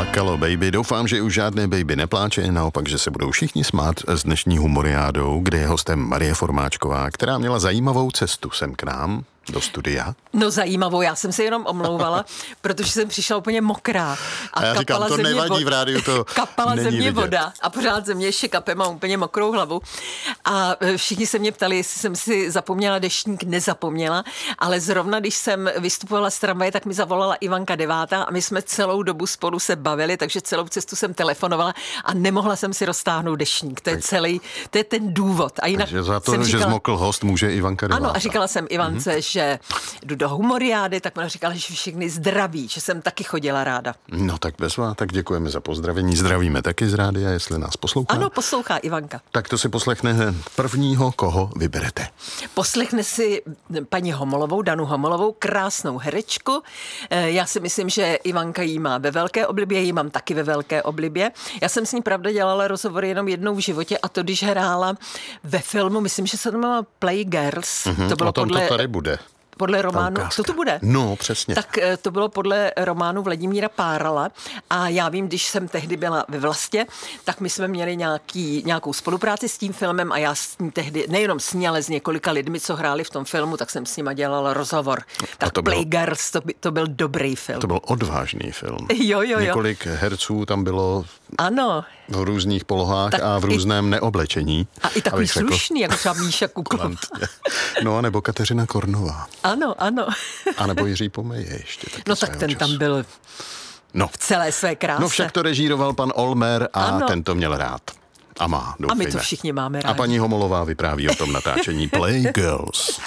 Plakalo baby. Doufám, že už žádné baby nepláče, naopak, že se budou všichni smát s dnešní Humoriádou, kde je hostem Marie Formáčková, která měla zajímavou cestu sem k nám do studia. No zajímavou, já jsem se jenom omlouvala, protože jsem přišla úplně mokrá. A já říkám, to nevadí, v rádiu to kapala není ze mě vidět. voda a pořád ze mě ještě kape, mám úplně mokrou hlavu. A všichni se mě ptali, jestli jsem si zapomněla deštník, nezapomněla, ale zrovna když jsem vystupovala z tramvaje, tak mi zavolala Ivanka Devátá a my jsme celou dobu spolu se bavili, takže celou cestu jsem telefonovala a nemohla jsem si roztáhnout deštník. To je celý, to je ten důvod. A jinak takže za to, jsem že říkala, zmokl host, může Ivanka Devátá. ano, a říkala jsem Ivance, že jdu do Humoriády, tak ona říkala, že všechny zdraví, že jsem taky chodila ráda. No tak bezvá, tak děkujeme za pozdravení. Zdravíme taky z rádia, jestli nás poslouchá. Ano, poslouchá Ivanka. Tak to si poslechne prvního, koho vyberete. Poslechne si paní Homolovou, Danu Homolovou, krásnou herečku. Já si myslím, že Ivanka jí má ve velké oblibě, jí mám taky ve velké oblibě. Já jsem s ní pravda dělala rozhovory jenom jednou v životě a to, když hrála ve filmu, myslím, že se to jmenuje Playgirls. To bylo o tom to tady bude. Podle románu, to bude? No, přesně. Tak to bylo podle románu Vladimíra Párala a já vím, když jsem tehdy byla ve Vlastě, tak my jsme měli nějakou spolupráci s tím filmem a já s ní tehdy, nejenom s ní, ale s několika lidmi, co hráli v tom filmu, tak jsem s nima dělala rozhovor. Tak Playgirls, to byl dobrý film. To byl odvážný film. Jo. Několik herců tam bylo ano. v různých polohách tak a v různém neoblečení. A i takový slušný, jako třeba Míša Kukla. No a nebo Kateřina Kornová. Ano. A nebo Jiří Pomeje ještě. No tak ten tam byl v celé své kráse. No však to režíroval pan Olmer a ten to měl rád. A má, doufejme. A my to všichni máme rádi. A paní Homolová vypráví o tom natáčení Playgirls.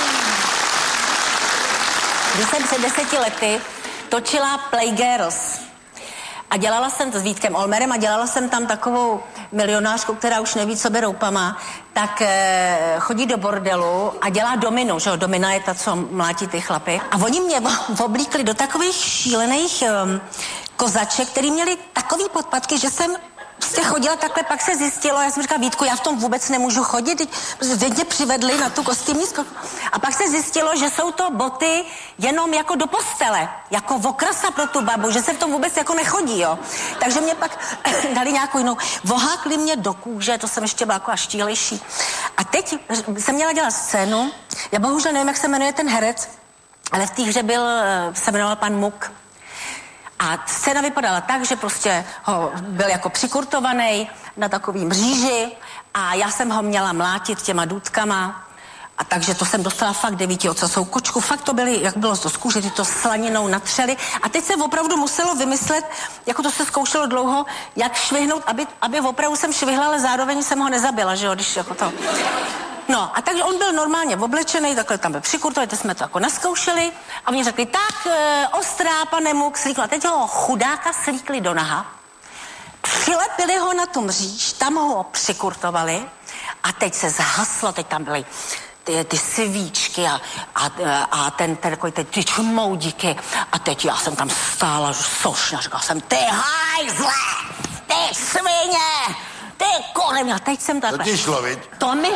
Když jsem před 10 lety točila Playgirls a dělala jsem to s Vítkem Olmerem a dělala jsem tam takovou milionářku, která už neví, co by roupama, tak chodí do bordelu a dělá dominu, že jo, domina je ta, co mlátí ty chlapy. A oni mě oblíkli do takových šílených kozaček, který měli takový podpatky, že jsem prostě chodila takhle, pak se zjistilo, já jsem říkala, Vítku, já v tom vůbec nemůžu chodit, teď mě přivedli na tu kostýmní zkoušku. A pak se zjistilo, že jsou to boty jenom jako do postele, jako okrasa pro tu babu, že se v tom vůbec jako nechodí, jo. Takže mě pak dali nějakou jinou, vohákli mě do kůže, to jsem ještě byla jako až štílejší. A teď jsem měla dělat scénu, já bohužel nevím, jak se jmenuje ten herec, ale v té hře se jmenoval pan Muk. A scéna vypadala tak, že prostě byl jako přikurtovaný na takový mříži a já jsem ho měla mlátit těma důtkama. A takže to jsem dostala fakt 9 ocasou kočku. Fakt to byly, jak bylo to z kůže, ty to slaninou natřeli. A teď se opravdu muselo vymyslet, jako to se zkoušelo dlouho, jak švihnout, aby opravdu jsem švihla, ale zároveň jsem ho nezabila, že jo, když jako to... No a takže on byl normálně oblečený, takhle tam byl přikurtovaný, teď jsme to jako naskoušeli a oni řekli, tak ostrá, pane Muk, slíkla. Teď ho chudáka slíkli do naha, přilepili ho na tu mříž, tam ho přikurtovali a teď se zhaslo, teď tam byly ty svíčky a ty čmoudíky a teď já jsem tam stála sošně, říkala jsem, ty hajzle, ty svině, ty kolem, a teď jsem takhle. To ti šlo, viď? To mi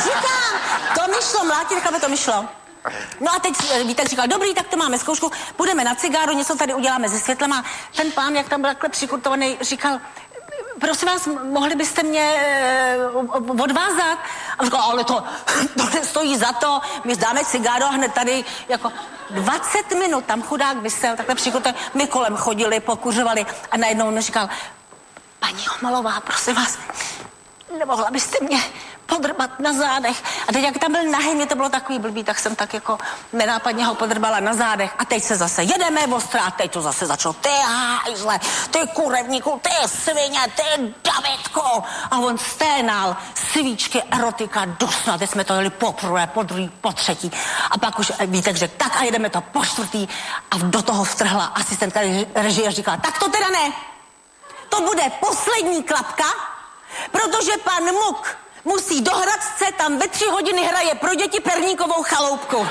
šlo, mlátit, aby to mi šlo. No a teď Vítek říkal, dobrý, tak to máme zkoušku, půjdeme na cigáru, něco tady uděláme se světlem a ten pán, jak tam byl takhle přikurtovaný, říkal, prosím vás, mohli byste mě odvázat? A říkal, ale to nestojí za to, my dáme cigáro a hned tady jako 20 minut tam chudák vysel, takhle přikurtovaný, my kolem chodili, pokuřovali a najednou mi říkal, paní Homolová, prosím vás, nemohla byste mě podrbat na zádech. A teď, jak tam byl nahý, mě to bylo takový blbý, tak jsem tak jako nenápadně ho podrbala na zádech. A teď se zase jedeme ostrá, teď to zase začalo, ty hajzle, ty kurevníku, ty svině, ty Davidku. A on sténal, svíčky, erotika, dusno. Teď jsme to jeli poprvé, po druhý, po třetí. A pak už Vítek řekl, tak a jedeme to po čtvrtý. A do toho vtrhla asistentka režie, říkala, tak to teda ne. To bude poslední klapka, protože pan Muk musí do Hradce, tam ve 3 hodiny hraje pro děti perníkovou chaloupku.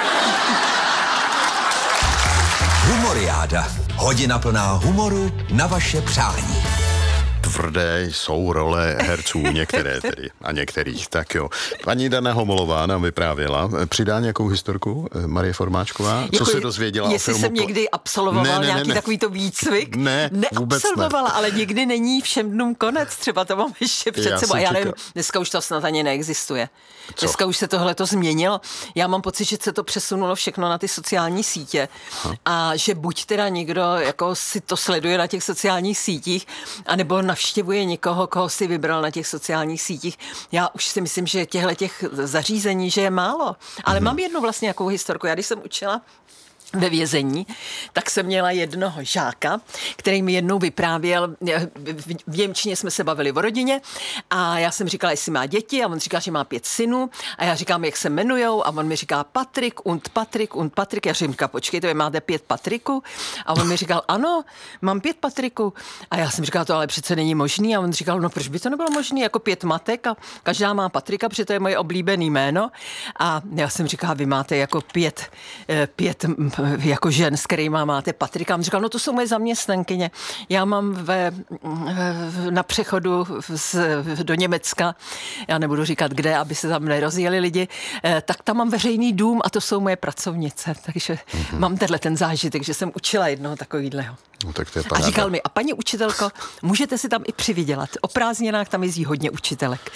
Humoriáda. Hodina plná humoru na vaše přání. tvrdé jsou role herců, některé tedy a některých. Tak jo. Paní Dana Homolová nám vyprávěla. Přidá nějakou historku Marie Formáčková? Co se dozvěděla o filmu? Jestli jsem někdy absolvovala nějaký takovýto výcvik? Ne, neabsolvovala, ale nikdy není všem dnům konec. Třeba to mám ještě před sebou. Já nevím, dneska už to snad ani neexistuje. Co? Dneska už se tohleto změnilo. Já mám pocit, že se to přesunulo všechno na ty sociální sítě a že buď teda někdo jako si to sleduje na těch sociálních sítích, anebo navštěvuje někoho, koho si vybral na těch sociálních sítích. Já už si myslím, že těch zařízení, že je málo. Ale mám jednu vlastně jakou historku. Já když jsem učila ve vězení, tak jsem měla jednoho žáka, který mi jednou vyprávěl, v němčině jsme se bavili o rodině a já jsem říkala, jestli má děti a on říkal, že má 5 synů a já říkám, jak se jmenujou a on mi říká Patrik und Patrik. Já říkám, počkejte, vy máte 5 Patriků? A on mi říkal, ano, mám 5 Patriků. A já jsem říkala, to ale přece není možný. A on říkal, no proč by to nebylo možný, jako 5 matek a každá má Patrika, protože to je moje oblíbený jméno. A já jsem říkala, vy máte jako 5 jako žen, s kterýma máte Patrika. On říkal, no to jsou moje zaměstnankyně. Já mám na přechodu do Německa, já nebudu říkat kde, aby se tam nerozjeli lidi, tak tam mám veřejný dům a to jsou moje pracovnice. Takže mám ten zážitek, že jsem učila jednoho takovýhleho. No, tak to je a říkal mi, a paní učitelko, můžete si tam i přivydělat. O prázdninách tam jezdí hodně učitelek.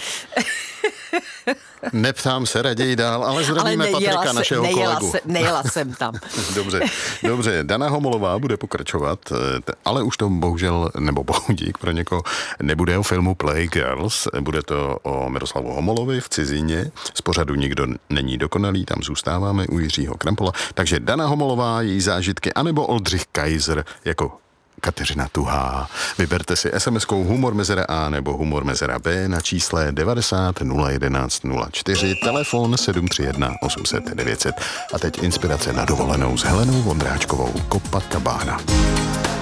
Neptám se, raději dál, ale zdravíme Patrika, našeho kolegu. Nejela jsem tam. Dobře. Dana Homolová bude pokračovat, ale už to bohužel, nebo bohudík pro někoho, nebude o filmu Playgirls, bude to o Miroslavu Homolovi v cizině. Z pořadu Nikdo není dokonalý, tam zůstáváme u Jiřího Krampola. Takže Dana Homolová, její zážitky, anebo Oldřich Kaiser jako Kateřina Tuhá. Vyberte si SMS-kou Humor mezera A nebo Humor mezera B na čísle 90 011 04, telefon 731 800 900. A teď inspirace na dovolenou s Helenou Vondráčkovou, Copacabana.